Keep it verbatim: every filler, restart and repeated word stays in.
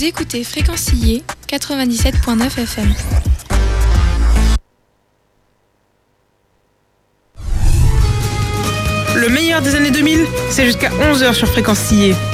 Vous écoutez Fréquencillé quatre-vingt-dix-sept virgule neuf F M. Le meilleur des années deux mille, c'est jusqu'à onze heures sur Fréquencillé.